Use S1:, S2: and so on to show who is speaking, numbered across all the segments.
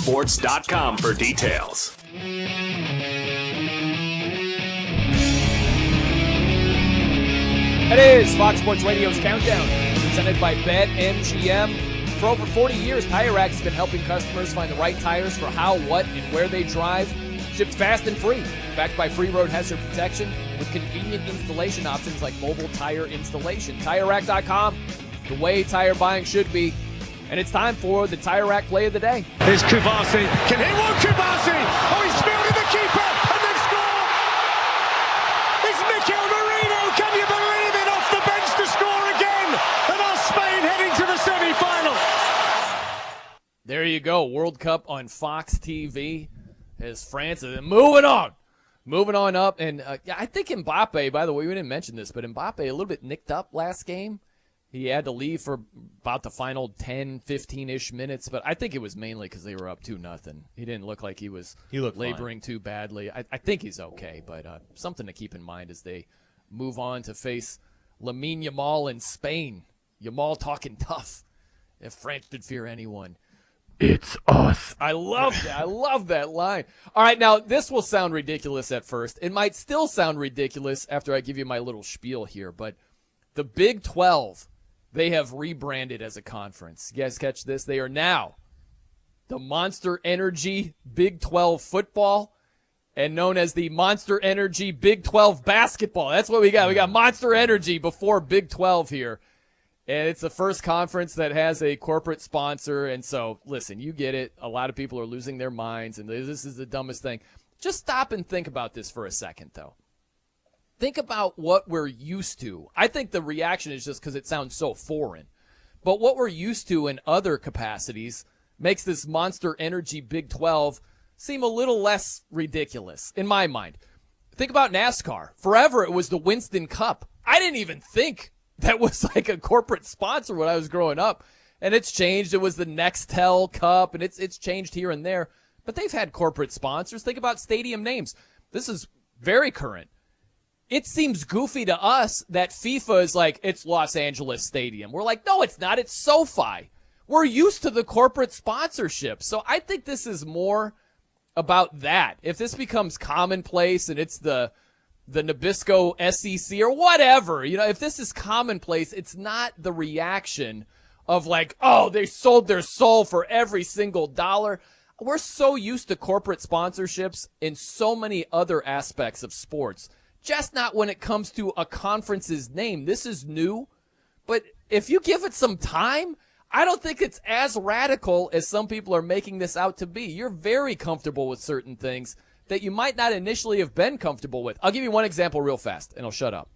S1: foxsports.com for details.
S2: It is Fox Sports Radio's Countdown, presented by BetMGM. For over 40 years, Tire Rack has been helping customers find the right tires for how, what, and where they drive. Shipped fast and free, backed by free road hazard protection with convenient installation options like mobile tire installation. TireRack.com, the way tire buying should be. And it's time for the Tire Rack Play of the Day.
S3: Here's Kubasi. Can he walk Kubasi? Oh, he's fielded the keeper, and they've scored! It's Mikel Merino, can you believe it? Off the bench to score again! And our Spain heading to the semi-final.
S2: There you go, World Cup on Fox TV. As France is moving on up. And I think Mbappe, by the way, we didn't mention this, but Mbappe a little bit nicked up last game. He had to leave for about the final 10, 15-ish minutes, but I think it was mainly because they were up 2-0. He didn't look like he looked laboring too badly. I think he's okay, but something to keep in mind as they move on to face Lamine Yamal in Spain. Yamal talking tough. If France did fear anyone, it's us. I love that. I love that line. All right, now this will sound ridiculous at first. It might still sound ridiculous after I give you my little spiel here, but the Big 12, they have rebranded as a conference. You guys catch this? They are now the Monster Energy Big 12 football and known as the Monster Energy Big 12 basketball. That's what we got. We got Monster Energy before Big 12 here. And it's the first conference that has a corporate sponsor. And so, listen, you get it. A lot of people are losing their minds, and this is the dumbest thing. Just stop and think about this for a second, though. Think about what we're used to. I think the reaction is just because it sounds so foreign. But what we're used to in other capacities makes this Monster Energy Big 12 seem a little less ridiculous, in my mind. Think about NASCAR. Forever it was the Winston Cup. I didn't even think that was like a corporate sponsor when I was growing up. And it's changed. It was the Nextel Cup, and it's changed here and there. But they've had corporate sponsors. Think about stadium names. This is very current. It seems goofy to us that FIFA is like, it's Los Angeles Stadium. We're like, no, it's not. It's SoFi. We're used to the corporate sponsorship. So I think this is more about that. If this becomes commonplace and it's the Nabisco SEC or whatever, if this is commonplace, it's not the reaction of like, oh, they sold their soul for every single dollar. We're so used to corporate sponsorships in so many other aspects of sports, just not when it comes to a conference's name. This is new, but if you give it some time, I don't think it's as radical as some people are making this out to be. You're very comfortable with certain things that you might not initially have been comfortable with. I'll give you one example real fast, and I'll shut up.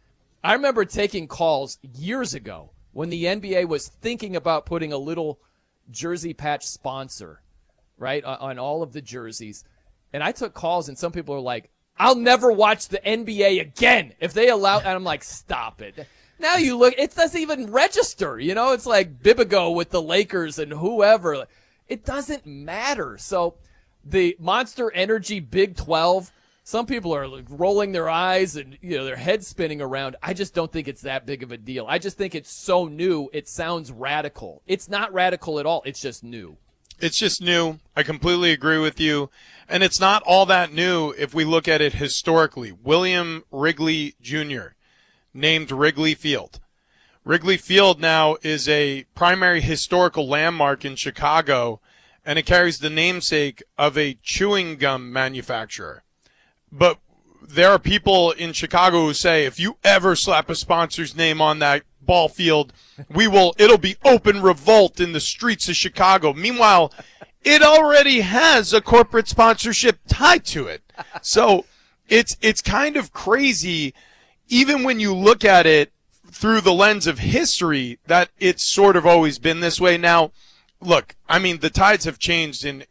S2: I remember taking calls years ago when the NBA was thinking about putting a little jersey patch sponsor, right, on all of the jerseys. And I took calls, and some people are like, I'll never watch the NBA again if they allow. And I'm like, stop it. Now you look, it doesn't even register. It's like Bibigo with the Lakers and whoever. It doesn't matter. So the Monster Energy Big 12, some people are rolling their eyes and their heads spinning around. I just don't think it's that big of a deal. I just think it's so new, it sounds radical. It's not radical at all. It's just new.
S4: It's just new. I completely agree with you. And it's not all that new if we look at it historically. William Wrigley Jr. named Wrigley Field. Wrigley Field now is a primary historical landmark in Chicago, and it carries the namesake of a chewing gum manufacturer. But there are people in Chicago who say, if you ever slap a sponsor's name on that ball field, it'll be open revolt in the streets of Chicago. Meanwhile, it already has a corporate sponsorship tied to it. So it's kind of crazy, even when you look at it through the lens of history, that it's sort of always been this way. Now, look, I mean, the tides have changed in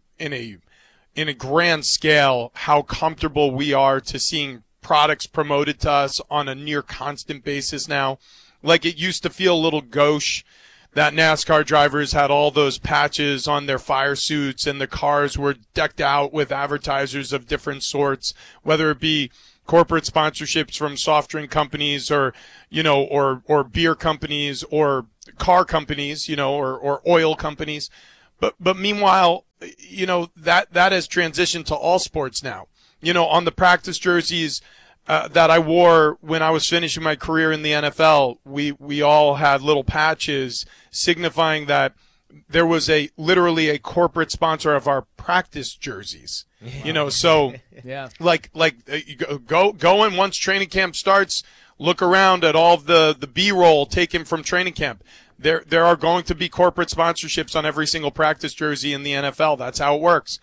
S4: a grand scale, how comfortable we are to seeing products promoted to us on a near constant basis now. Like, it used to feel a little gauche that NASCAR drivers had all those patches on their fire suits and the cars were decked out with advertisers of different sorts, whether it be corporate sponsorships from soft drink companies or beer companies or car companies, or oil companies. But meanwhile, that has transitioned to all sports now. On the practice jerseys that I wore when I was finishing my career in the NFL, we all had little patches signifying that there was literally a corporate sponsor of our practice jerseys. So
S2: Yeah.
S4: like you go in once training camp starts, look around at all of the B-roll taken from training camp. There are going to be corporate sponsorships on every single practice jersey in the NFL. That's how it works.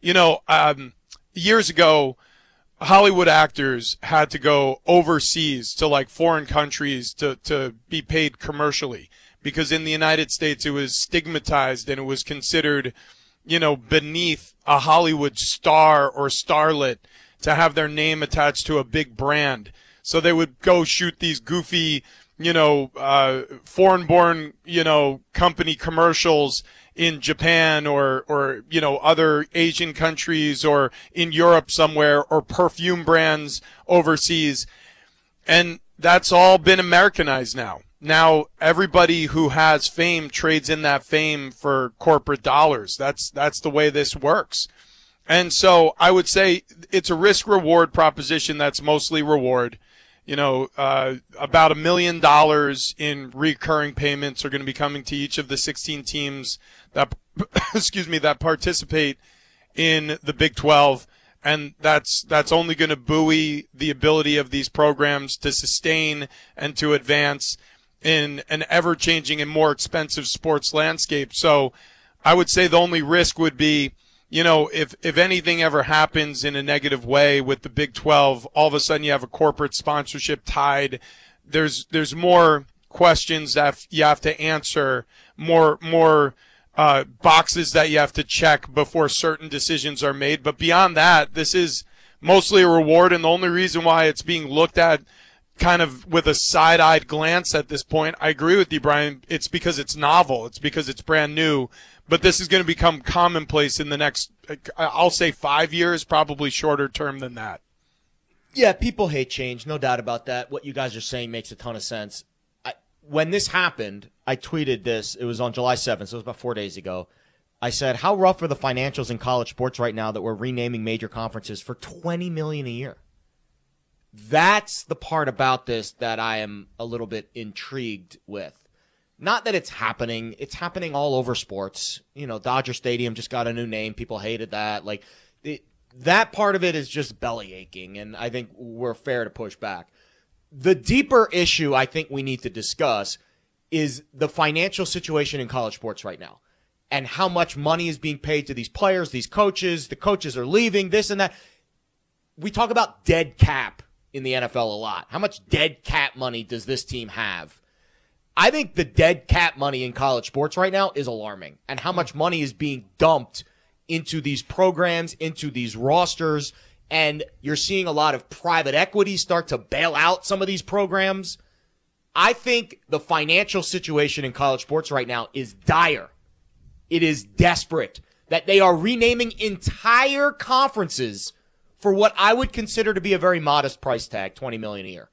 S4: Years ago, Hollywood actors had to go overseas to like foreign countries to be paid commercially, because in the United States it was stigmatized and it was considered, beneath a Hollywood star or starlet to have their name attached to a big brand. So they would go shoot these goofy, foreign-born, company commercials in Japan or other Asian countries or in Europe somewhere, or perfume brands overseas. And that's all been Americanized now. Now everybody who has fame trades in that fame for corporate dollars. That's the way this works. And so I would say it's a risk-reward proposition that's mostly reward. About $1 million in recurring payments are going to be coming to each of the 16 teams that, that participate in the Big 12. And that's only going to buoy the ability of these programs to sustain and to advance in an ever-changing and more expensive sports landscape. So I would say the only risk would be, if anything ever happens in a negative way with the Big 12, all of a sudden you have a corporate sponsorship tied. There's more questions that you have to answer, more boxes that you have to check before certain decisions are made. But beyond that, this is mostly a reward, and the only reason why it's being looked at kind of with a side-eyed glance at this point, I agree with you, Brian, it's because it's novel. It's because it's brand new. But this is going to become commonplace in the next, I'll say 5 years, probably shorter term than that.
S5: Yeah, people hate change, no doubt about that. What you guys are saying makes a ton of sense. When this happened, I tweeted this. It was on July 7th, so it was about 4 days ago. I said, how rough are the financials in college sports right now that we're renaming major conferences for $20 million a year? That's the part about this that I am a little bit intrigued with. Not that it's happening all over sports. Dodger Stadium just got a new name. People hated that. That part of it is just belly aching, and I think we're fair to push back. The deeper issue I think we need to discuss is the financial situation in college sports right now and how much money is being paid to these players, these coaches. The coaches are leaving, this and that. We talk about dead cap in the NFL a lot. How much dead cap money does this team have? I think the dead cap money in college sports right now is alarming, and how much money is being dumped into these programs, into these rosters, and you're seeing a lot of private equity start to bail out some of these programs. I think the financial situation in college sports right now is dire. It is desperate that they are renaming entire conferences for what I would consider to be a very modest price tag, $20 million a year.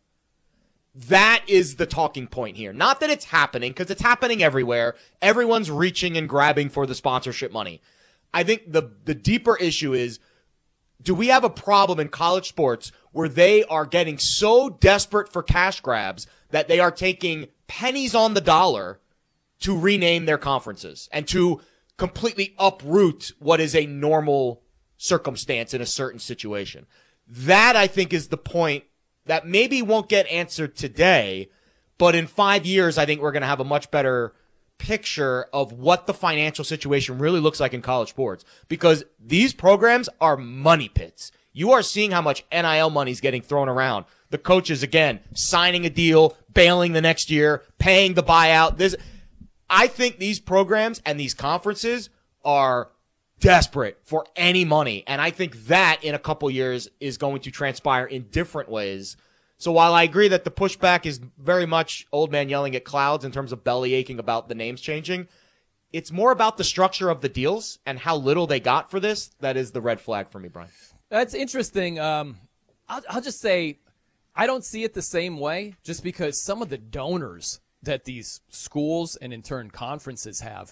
S5: That is the talking point here. Not that it's happening, because it's happening everywhere. Everyone's reaching and grabbing for the sponsorship money. I think the deeper issue is, do we have a problem in college sports where they are getting so desperate for cash grabs that they are taking pennies on the dollar to rename their conferences and to completely uproot what is a normal circumstance in a certain situation? That, I think, is the point that maybe won't get answered today, but in 5 years, I think we're going to have a much better picture of what the financial situation really looks like in college sports, because these programs are money pits. You are seeing how much NIL money is getting thrown around. The coaches, again, signing a deal, bailing the next year, paying the buyout. I think these programs and these conferences are desperate for any money. And I think that in a couple years is going to transpire in different ways. So while I agree that the pushback is very much old man yelling at clouds in terms of belly aching about the names changing, it's more about the structure of the deals and how little they got for this. That is the red flag for me, Brian.
S2: That's interesting. I'll just say I don't see it the same way, just because some of the donors that these schools and in turn conferences have,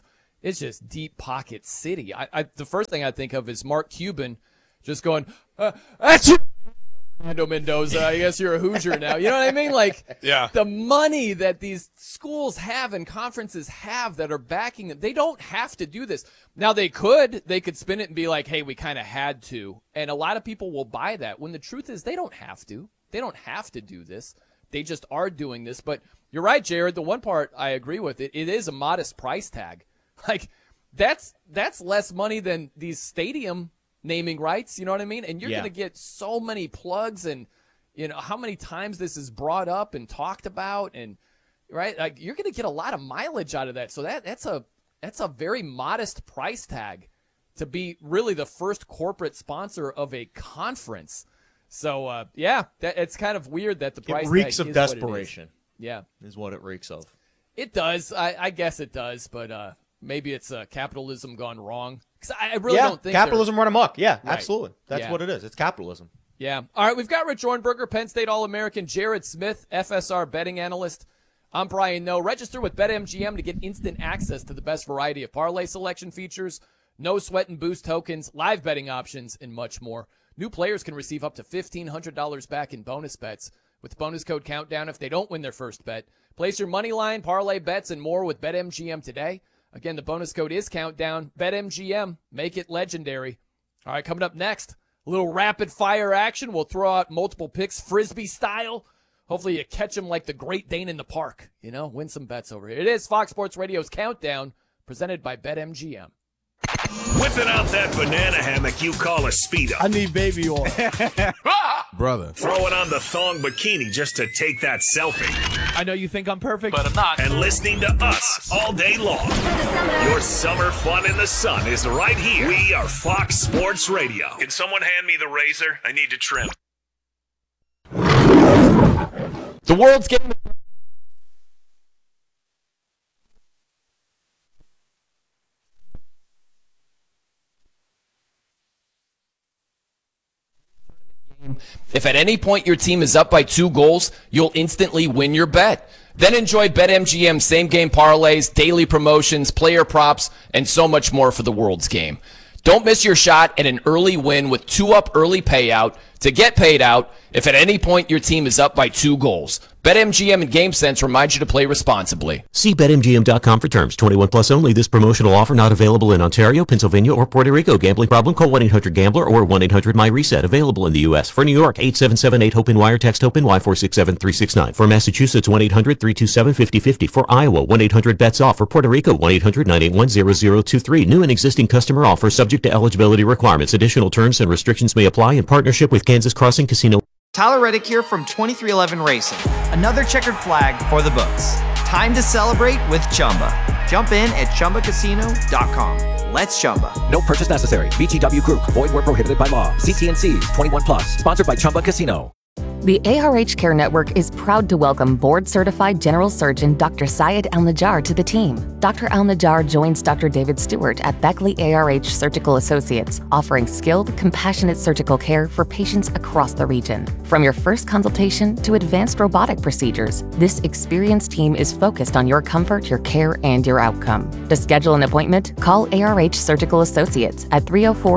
S2: it's just deep pocket city. The first thing I think of is Mark Cuban just going, that's you, Fernando Mendoza. I guess you're a Hoosier now. You know what I mean? Like,
S4: Yeah.
S2: the money that these schools have and conferences have that are backing them, they don't have to do this. Now, they could spin it and be like, hey, we kind of had to. And a lot of people will buy that, when the truth is they don't have to. They don't have to do this. They just are doing this. But you're right, Jared. The one part I agree with, it is a modest price tag. Like, that's less money than these stadium naming rights, you know what I mean? And you're going to get so many plugs, and you know how many times this is brought up and talked about, and right, like, you're going to get a lot of mileage out of that. So that's a very modest price tag to be really the first corporate sponsor of a conference. So it's kind of weird that the price
S5: it reeks
S2: tag
S5: of
S2: is
S5: desperation.
S2: Is
S5: what it reeks of.
S2: It does. I guess it does, but maybe it's capitalism gone wrong. Because I really don't think
S5: capitalism run amok. Yeah,
S2: Right.
S5: absolutely. That's
S2: Yeah.
S5: what it is. It's capitalism.
S2: Yeah. All right, we've got Rich Ornberger, Penn State All-American, Jared Smith, FSR betting analyst. I'm Brian Noe. Register with BetMGM to get instant access to the best variety of parlay selection features, no sweat and boost tokens, live betting options, and much more. New players can receive up to $1,500 back in bonus bets with bonus code Countdown if they don't win their first bet. Place your money line, parlay bets, and more with BetMGM today. Again, the bonus code is Countdown. BetMGM. Make it legendary. All right, coming up next, a little rapid-fire action. We'll throw out multiple picks, Frisbee style. Hopefully you catch them like the Great Dane in the park. You know, win some bets over here. It is Fox Sports Radio's Countdown, presented by BetMGM.
S1: Whipping out that banana hammock you call a Speedo.
S6: I need baby oil. Brother.
S1: Throwing on the thong bikini just to take that selfie.
S6: I know you think I'm perfect, but I'm not.
S1: And listening to us all day long. Your summer fun in the sun is right here. We are Fox Sports Radio. Can someone hand me the razor? I need to trim.
S2: The world's getting... If at any point your team is up by 2 goals, you'll instantly win your bet. Then enjoy BetMGM same-game parlays, daily promotions, player props, and so much more for the world's game. Don't miss your shot at an early win with 2-up early payout to get paid out if at any point your team is up by 2 goals. BetMGM and GameSense remind you to play responsibly.
S7: See BetMGM.com for terms. 21 plus only. This promotional offer not available in Ontario, Pennsylvania, or Puerto Rico. Gambling problem? Call 1-800-GAMBLER or 1-800-MyReset. Available in the U.S. For New York, 877-8-HOPE-NY. Text HOPE-NY 467-369. For Massachusetts, 1-800-327-5050. For Iowa, 1-800-BETS-OFF. For Puerto Rico, 1-800-981-0023. New and existing customer offer subject to eligibility requirements. Additional terms and restrictions may apply in partnership with Kansas Crossing Casino.
S8: Tyler Reddick here from 2311 Racing. Another checkered flag for the books. Time to celebrate with Chumba. Jump in at ChumbaCasino.com. Let's Chumba.
S9: No purchase necessary. VGW Group. Void where prohibited by law. CT&Cs. 21 plus. Sponsored by Chumba Casino.
S10: The ARH Care Network is proud to welcome board-certified general surgeon Dr. Syed Al-Najjar to the team. Dr. Al-Najjar joins Dr. David Stewart at Beckley ARH Surgical Associates, offering skilled, compassionate surgical care for patients across the region. From your first consultation to advanced robotic procedures, this experienced team is focused on your comfort, your care, and your outcome. To schedule an appointment, call ARH Surgical Associates at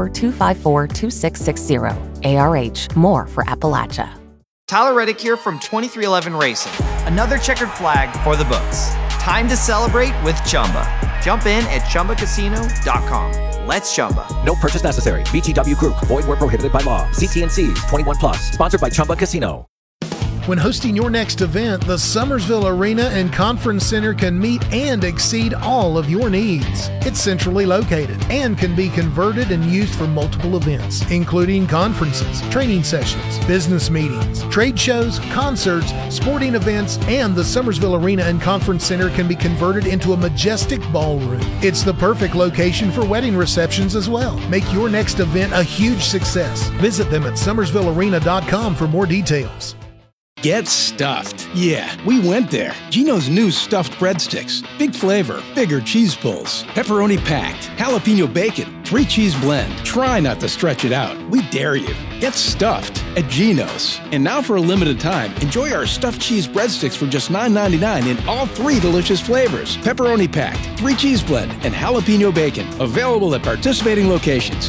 S10: 304-254-2660. ARH, more for Appalachia.
S8: Tyler Reddick here from 2311 Racing. Another checkered flag for the books. Time to celebrate with Chumba. Jump in at ChumbaCasino.com. Let's Chumba.
S9: No purchase necessary. VGW Group. Void where prohibited by law. CT&Cs. 21 plus. Sponsored by Chumba Casino.
S11: When hosting your next event, the Summersville Arena and Conference Center can meet and exceed all of your needs. It's centrally located and can be converted and used for multiple events, including conferences, training sessions, business meetings, trade shows, concerts, sporting events, and the Summersville Arena and Conference Center can be converted into a majestic ballroom. It's the perfect location for wedding receptions as well. Make your next event a huge success. Visit them at SummersvilleArena.com for more details.
S12: Get stuffed. Yeah, we went there. Gino's new stuffed breadsticks. Big flavor, bigger cheese pulls, pepperoni packed, jalapeno bacon, 3-cheese blend. Try not to stretch it out. We dare you. Get stuffed. at Geno's. And now for a limited time, enjoy our stuffed cheese breadsticks for just $9.99 in all 3 delicious flavors. Pepperoni packed, 3 cheese blend, and jalapeno bacon. Available at participating locations.